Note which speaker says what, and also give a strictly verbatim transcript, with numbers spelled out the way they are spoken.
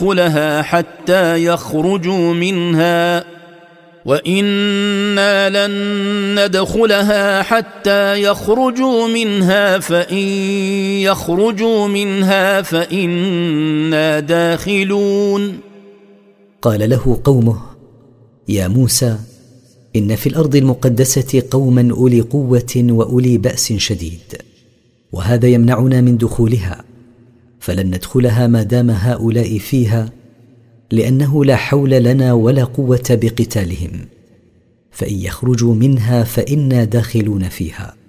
Speaker 1: ندخلها حتى يخرجوا منها وإنا لن ندخلها حتى يخرجوا منها فإن يخرجوا منها فإنا داخلون.
Speaker 2: قال له قومه: يا موسى، إن في الأرض المقدسة قوما أولي قوة وأولي بأس شديد، وهذا يمنعنا من دخولها، فلن ندخلها ما دام هؤلاء فيها، لأنه لا حول لنا ولا قوة بقتالهم، فإن يخرجوا منها فإنا داخلون فيها.